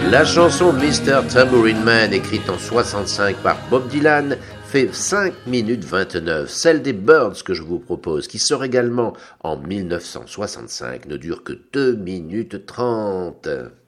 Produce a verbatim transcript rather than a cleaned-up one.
La chanson mister Tambourine Man, écrite en soixante-cinq par Bob Dylan, fait cinq minutes vingt-neuf. Celle des Byrds que je vous propose, qui sort également en mille neuf cent soixante-cinq, ne dure que deux minutes trente.